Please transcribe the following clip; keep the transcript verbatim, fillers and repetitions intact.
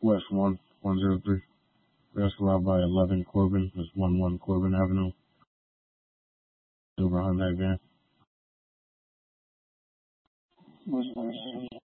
West one, one zero three. Rescue out by eleven Corbin. That's one one Corbin Avenue. Silver Hyundai van. What's the name?